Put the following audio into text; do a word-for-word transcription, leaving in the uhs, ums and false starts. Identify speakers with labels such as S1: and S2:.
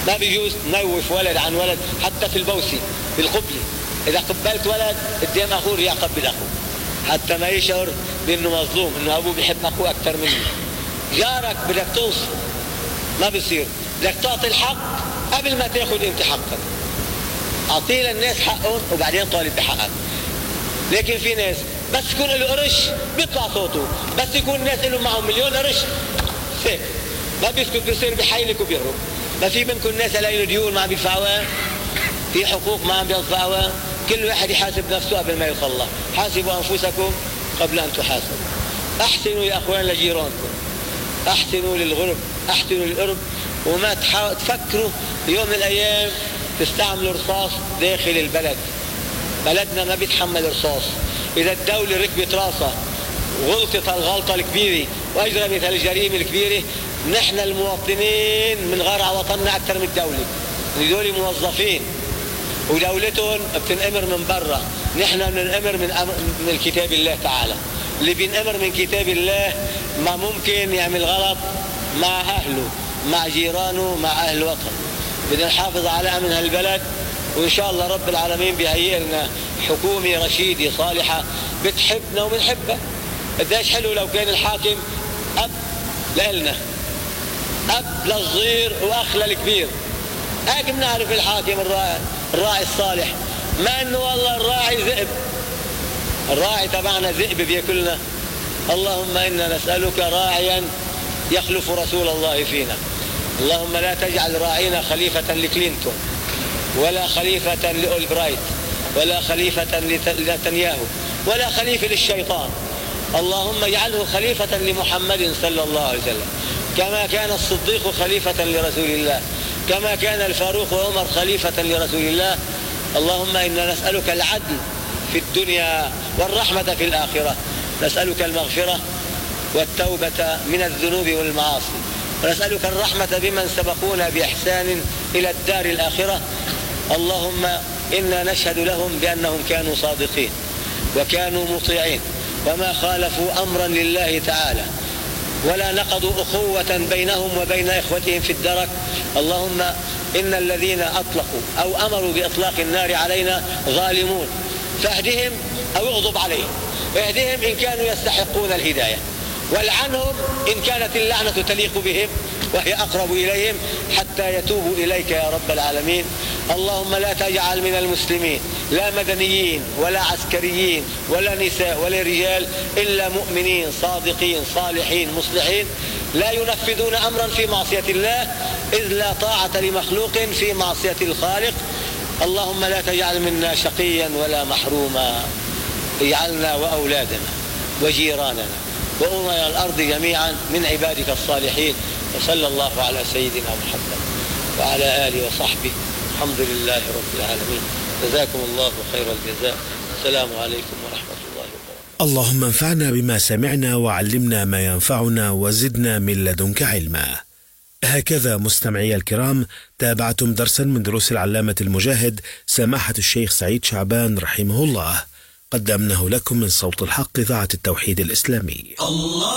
S1: ما بيجوز نوف ولد عن ولد، حتى في البوسي في القبلة إذا قبلت ولد قدام أخوه يا قبل أخوه، حتى ما يشعر بأنه مظلوم، أنه أبوه بيحب أخوه أكثر منه. جارك بدك توصل ما بصير، بدك تعطي الحق قبل ما تاخذ أنت حقك. أعطي للناس حقهم وبعدين طالب بحقك. لكن في ناس بس يكون له قرش بيطلع صوته، بس يكون الناس له معهم مليون قرش ساكت ما بيسكت، بيصير بحيلك وبيهرب. ما في منكم ناس عليهم ديون ما عم بيدفعوها، في حقوق ما عم بيدفعوها. كل واحد يحاسب نفسه قبل ما يوصل الله. حاسبوا أنفسكم قبل أن تحاسبوا. أحسنوا يا أخوان لجيرانكم، أحسنوا للغرب، أحسنوا للقرب، وما تفكروا يوم من الأيام تستعملوا رصاص داخل البلد. بلدنا ما بيتحمل رصاص. إذا الدولة ركبت راسها وغلطت الغلطة الكبيرة وأجرمت الجريمة الكبيرة، نحن المواطنين بنغار على وطننا أكثر من الدولة. هذول موظفين ودولتهم بتنأمر من برا، نحن بنأمر من, من كتاب الله تعالى. اللي بينأمر من كتاب الله ما ممكن يعمل غلط مع أهله، مع جيرانه، مع أهل الوطن. بدنا نحافظ على أمن هالبلد، وإن شاء الله رب العالمين بيهيئ لنا حكومة رشيدة صالحة بتحبنا وبنحبها. قديش حلو لو كان الحاكم أب لإلنا، أب للصغير وأخ للكبير. هيك بنعرف الحاكم الراعي، الراعي الصالح، ما إنه والله الراعي ذئب. الراعي تبعنا ذئب بياكلنا. اللهم إنا نسألك راعيا يخلف رسول الله فينا. اللهم لا تجعل راعينا خليفة لكلينتون، ولا خليفة لأولبرايت، ولا خليفة لنتنياهو، ولا خليفة للشيطان. اللهم اجعله خليفة لمحمد صلى الله عليه وسلم، كما كان الصديق خليفة لرسول الله، كما كان الفاروق وعمر خليفة لرسول الله. اللهم إنا نسألك العدل في الدنيا والرحمة في الآخرة. نسألك المغفرة والتوبة من الذنوب والمعاصي، ونسألك الرحمة بمن سبقونا بإحسان إلى الدار الآخرة. اللهم إنا نشهد لهم بأنهم كانوا صادقين وكانوا مطيعين، وما خالفوا أمرا لله تعالى، ولا نقضوا أخوة بينهم وبين إخوتهم في الدرك. اللهم إن الذين أطلقوا أو أمروا بإطلاق النار علينا ظالمون، فاهدهم أو اغضب عليهم. اهدهم إن كانوا يستحقون الهداية، والعنهم إن كانت اللعنة تليق بهم وهي أقرب إليهم، حتى يتوبوا إليك يا رب العالمين. اللهم لا تجعل من المسلمين لا مدنيين ولا عسكريين ولا نساء ولا رجال إلا مؤمنين صادقين صالحين مصلحين، لا ينفذون أمرا في معصية الله، إذ لا طاعة لمخلوق في معصية الخالق. اللهم لا تجعل منا شقيا ولا محروما. اجعلنا وأولادنا وجيراننا وأمم الأرض جميعا من عبادك الصالحين. وصلى الله على سيدنا محمد وعلى آله وصحبه. الحمد لله رب العالمين. جزاكم الله خير الجزاء. السلام عليكم ورحمة الله وبركاته.
S2: اللهم انفعنا بما سمعنا وعلمنا ما ينفعنا وزدنا من لدنك علما. هكذا مستمعي الكرام تابعتم درسا من دروس العلامة المجاهد سماحة الشيخ سعيد شعبان رحمه الله، قدمناه لكم من صوت الحق إذاعة التوحيد الإسلامي. الله